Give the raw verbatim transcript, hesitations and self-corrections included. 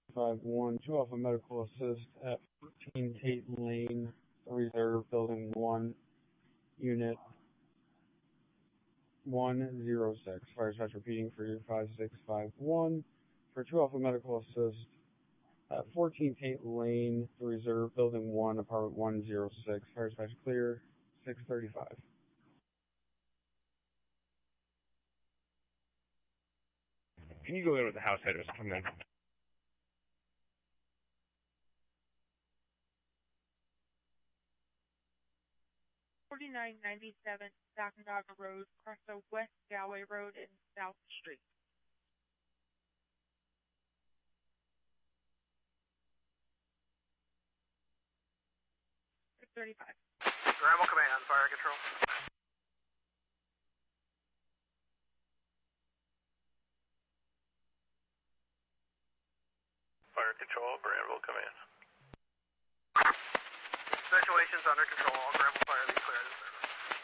five one, two Alpha Medical Assist at fourteen Tate Lane, Reserve, Building one, Unit one zero six. Fire dispatch repeating for your five six five one for two Alpha Medical Assist at fourteen Tate Lane, Reserve, Building one, Apartment one zero six. Fire dispatch clear, six thirty-five. Can you go in with the house headers from then? forty-nine ninety-seven Sacandaga Road, across the West Galway Road and South Street. six thirty-five. Granville Command, fire control. Fire control, Granville Command. Situation's under control. All Granville fire, leave clear.